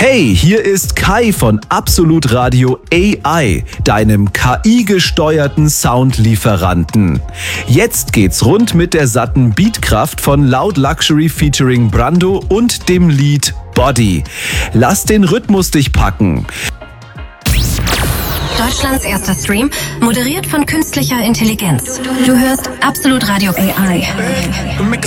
Hey, hier ist Kai von Absolut Radio AI, deinem KI-gesteuerten Soundlieferanten. Jetzt geht's rund mit der satten Beatkraft von Loud Luxury featuring Brando und dem Lied Body. Lass den Rhythmus dich packen. Deutschlands erster Stream, moderiert von künstlicher Intelligenz. Du hörst Absolut Radio AI.